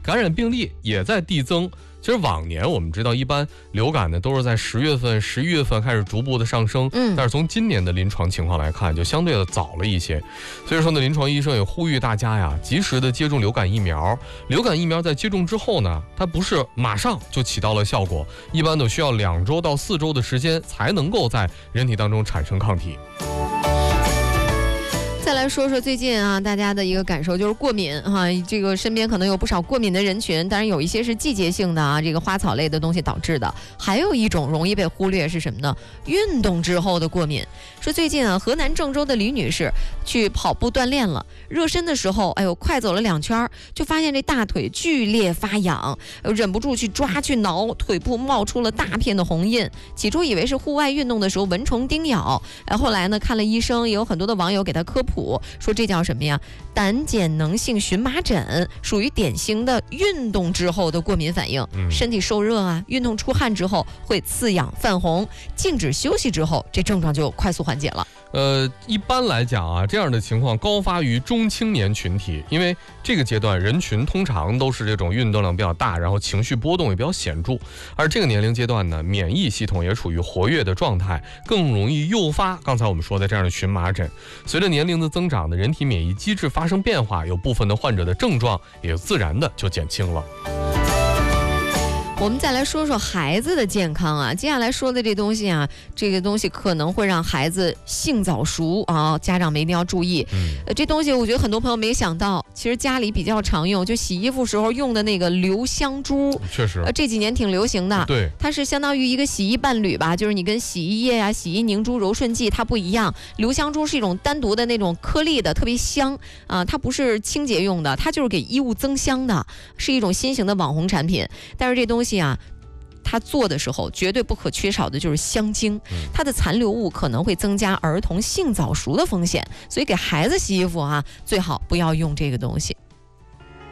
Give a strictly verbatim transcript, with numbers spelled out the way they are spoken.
感染病例也在递增。其实往年我们知道，一般流感呢都是在十月份、十一月份开始逐步的上升，嗯，但是从今年的临床情况来看，就相对的早了一些。所以说呢，临床医生也呼吁大家呀，及时的接种流感疫苗。流感疫苗在接种之后呢，它不是马上就起到了效果，一般都需要两周到四周的时间才能够在人体当中产生抗体。 再来说说最近啊，大家的一个感受就是过敏哈、啊，这个身边可能有不少过敏的人群，当然有一些是季节性的啊，这个花草类的东西导致的，还有一种容易被忽略是什么呢？运动之后的过敏。说最近啊，河南郑州的李女士去跑步锻炼了，热身的时候，哎呦，快走了两圈，就发现这大腿剧烈发痒，忍不住去抓去挠，腿部冒出了大片的红印。起初以为是户外运动的时候蚊虫叮咬，哎，后来呢看了医生，也有很多的网友给她科普。说这叫什么呀？胆碱能性荨麻疹，属于典型的运动之后的过敏反应。嗯、身体受热啊，运动出汗之后会刺痒泛红，静止休息之后，这症状就快速缓解了。 呃，一般来讲啊，这样的情况高发于中青年群体，因为这个阶段人群通常都是这种运动量比较大，然后情绪波动也比较显著，而这个年龄阶段呢，免疫系统也处于活跃的状态，更容易诱发刚才我们说的这样的荨麻疹。随着年龄的增长呢，人体免疫机制发生变化，有部分的患者的症状也自然的就减轻了。 我们再来说说孩子的健康啊，接下来说的这东西啊，这个东西可能会让孩子性早熟啊，家长们一定要注意。嗯，呃，这东西我觉得很多朋友没想到，其实家里比较常用，就洗衣服时候用的那个留香珠， 确实， 呃，这几年挺流行的。 对， 它是相当于一个洗衣伴侣吧，就是你跟洗衣液啊、洗衣凝珠、柔顺剂它不一样，留香珠是一种单独的那种颗粒的，特别香啊，它不是清洁用的，它就是给衣物增香的，是一种新型的网红产品。但是这东西啊，它做的时候绝对不可缺少的就是香精，它的残留物可能会增加儿童性早熟的风险，所以给孩子洗衣服啊，最好不要用这个东西。